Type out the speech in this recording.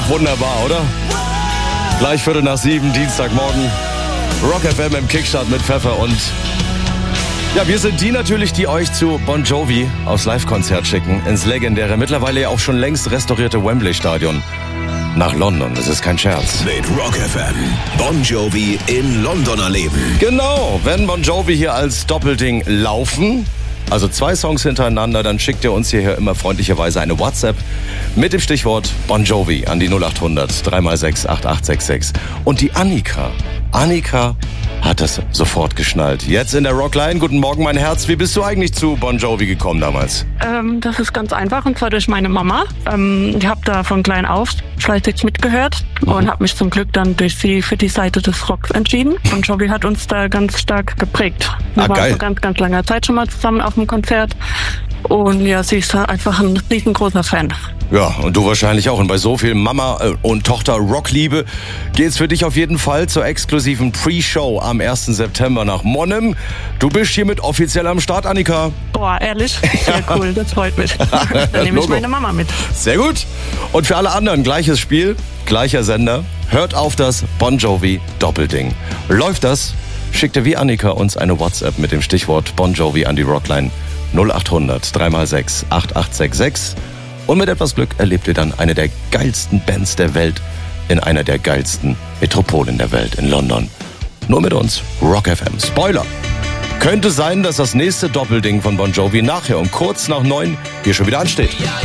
Ach, wunderbar, oder? Gleich 6:15, Dienstagmorgen. Rock FM im Kickstart mit Pfeffer und... Ja, wir sind die natürlich, die euch zu Bon Jovi aufs Live-Konzert schicken. Ins legendäre, mittlerweile ja auch schon längst restaurierte Wembley-Stadion. Nach London, das ist kein Scherz. Mit Rock FM. Bon Jovi in London erleben. Genau, wenn Bon Jovi hier als Doppelding laufen, also 2 Songs hintereinander, dann schickt ihr uns hierher immer freundlicherweise eine WhatsApp mit dem Stichwort Bon Jovi an die 0800 3x6 8866. Und die Annika hat das sofort geschnallt. Jetzt in der Rockline. Guten Morgen, mein Herz. Wie bist du eigentlich zu Bon Jovi gekommen damals? Das ist ganz einfach, und zwar durch meine Mama. Ich habe da von klein auf fleißig mitgehört und habe mich zum Glück dann durch sie für die Seite des Rocks entschieden. Bon Jovi hat uns da ganz stark geprägt. Wir waren vor ganz langer Zeit schon mal zusammen auf dem Konzert. Und ja, sie ist einfach ein riesengroßer Fan. Ja, und du wahrscheinlich auch. Und bei so viel Mama und Tochter Rockliebe geht's für dich auf jeden Fall zur exklusiven Pre-Show am 1. September nach Monnem. Du bist hiermit offiziell am Start, Annika. Boah, ehrlich? Sehr cool, das freut mich. Dann nehme ich meine Mama mit. Sehr gut. Und für alle anderen gleiches Spiel, gleicher Sender. Hört auf das Bon Jovi Doppelding. Läuft das? Schickt ihr wie Annika uns eine WhatsApp mit dem Stichwort Bon Jovi an die Rockline 0800 3x6 8866. Und mit etwas Glück erlebt ihr dann eine der geilsten Bands der Welt in einer der geilsten Metropolen der Welt in London. Nur mit uns, Rock FM. Spoiler! Könnte sein, dass das nächste Doppelding von Bon Jovi nachher um kurz nach 9 hier schon wieder ansteht.